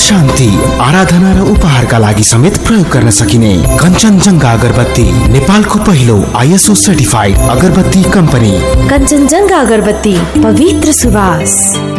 शान्ति, आराधना र उपहारका लागि समेत प्रयोग गर्न सकिने कञ्चनजङ्घा अगरबत्ती नेपालको पहिलो ISO सर्टिफाइड अगरबत्ती कम्पनी। कञ्चनजङ्घा अगरबत्ती, पवित्र सुवास।